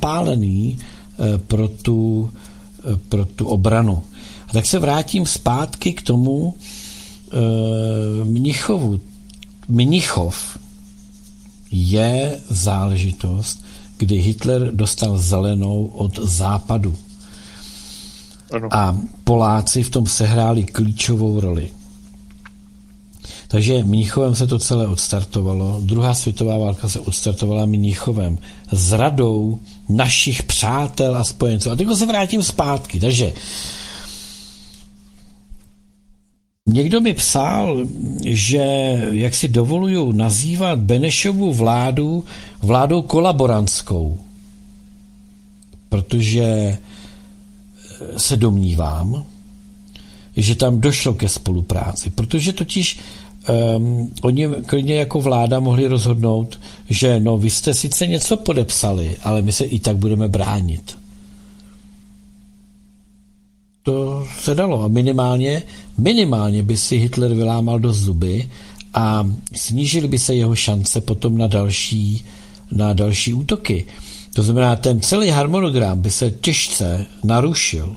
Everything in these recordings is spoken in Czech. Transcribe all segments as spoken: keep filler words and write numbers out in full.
zapálený pro tu, pro tu obranu. A tak se vrátím zpátky k tomu Mnichovu. Mnichov je záležitost, kdy Hitler dostal zelenou od západu. Ano. A Poláci v tom sehráli klíčovou roli. Takže Mnichovem se to celé odstartovalo. Druhá světová válka se odstartovala Mnichovem. S radou našich přátel a spojenců. A teď se vrátím zpátky. Takže někdo mi psal, že jak si dovoluju nazývat Benešovu vládu vládou kolaborantskou. Protože se domnívám, že tam došlo ke spolupráci. Protože totiž Um, oni klidně jako vláda mohli rozhodnout, že no, vy jste sice něco podepsali, ale my se i tak budeme bránit. To se dalo a minimálně, minimálně by si Hitler vylámal do zuby a snížily by se jeho šance potom na další, na další útoky. To znamená, ten celý harmonogram by se těžce narušil.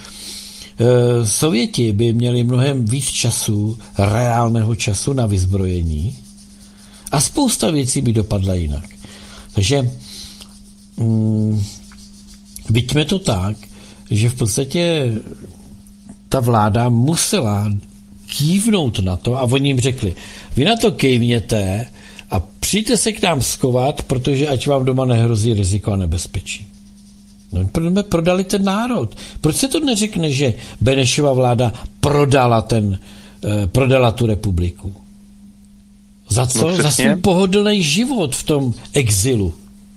Sověti by měli mnohem víc času, reálného času na vyzbrojení a spousta věcí by dopadla jinak. Takže mm, vidíme to tak, že v podstatě ta vláda musela kývnout na to a oni jim řekli, vy na to kejvněte a přijďte se k nám schovat, protože ať vám doma nehrozí riziko a nebezpečí. No, proč jsme prodali ten národ? Proč se to neřekne, že Benešova vláda prodala, ten, eh, prodala tu republiku? Za co? No, za svůj pohodlný život v tom exilu.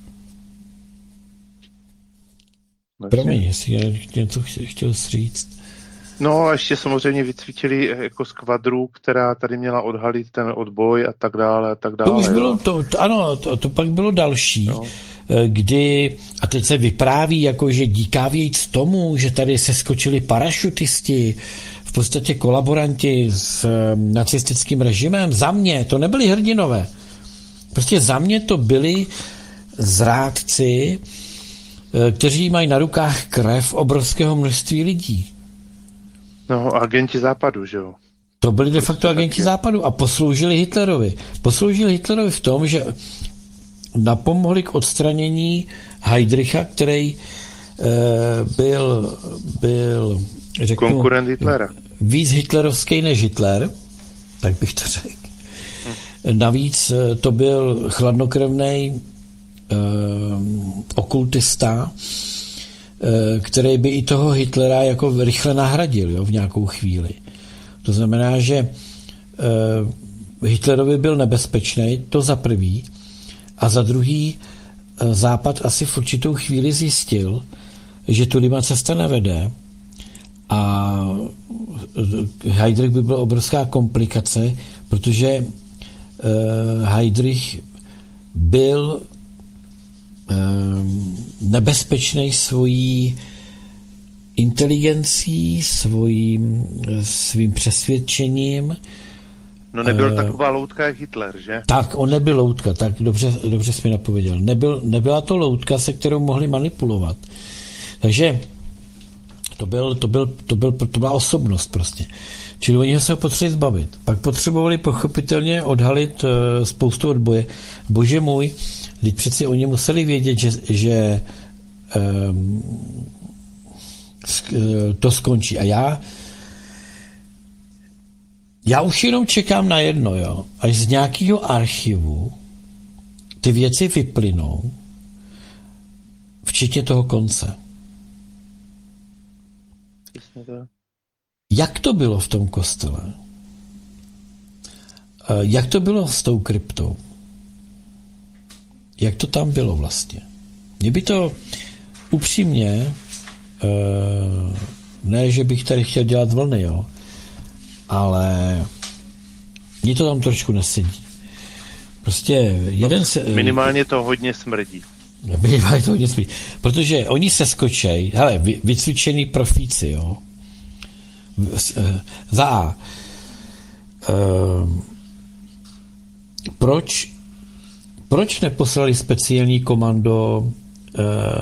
No, promiň, jestli něco chtěl říct. No a ještě samozřejmě vycvičili jako skvadru, která tady měla odhalit ten odboj a tak dále a tak dále. To už bylo, to, to, ano, to, to pak bylo další. No. Kdy, a teď se vypráví, jako, že díká víc tomu, že tady se skočili parašutisti, v podstatě kolaboranti s nacistickým režimem. Za mě to nebyli hrdinové. Prostě za mě to byli zrádci, kteří mají na rukách krev obrovského množství lidí. No, agenti západu, že jo? To byli de facto agenti západu a posloužili Hitlerovi. Posloužili Hitlerovi v tom, že napomohli k odstranění Heydricha, který e, byl, byl řeknu, konkurent Hitlera. Víc hitlerovský než Hitler, tak bych to řekl. Hm. Navíc to byl chladnokrevný e, okultista, e, který by i toho Hitlera jako rychle nahradil, jo, v nějakou chvíli. To znamená, že e, Hitlerovi byl nebezpečný, to za prvý, a za druhý Západ asi v určitou chvíli zjistil, že tudy cesta nevede a Heydrich by byl obrovská komplikace, protože Heydrich byl nebezpečný svojí inteligencí, svým, svým přesvědčením. No nebyl uh, taková loutka jak Hitler, že? Tak, on nebyl loutka, tak dobře, dobře jsi mi napověděl. Nebyl, nebyla to loutka, se kterou mohli manipulovat. Takže to, byl, to, byl, to, byl, to byla osobnost prostě. Čili oni se ho potřebovali zbavit. Pak potřebovali pochopitelně odhalit uh, spoustu odboje. Bože můj, teď přeci oni museli vědět, že, že um, to skončí. A já Já už jenom čekám na jedno, jo. Až z nějakého archivu ty věci vyplynou, včetně toho konce. Jak to bylo v tom kostele? Jak to bylo s tou kryptou? Jak to tam bylo vlastně? Mě by to upřímně, ne, že bych tady chtěl dělat vlny, jo, ale mně to tam trošku nesedí. Prostě jeden se... Minimálně to hodně smrdí. Minimálně to hodně smrdí. Protože oni se skočej, hele, vy, vycvičený profíci, jo. Za A. Ehm, proč, proč neposlali speciální komando ehm,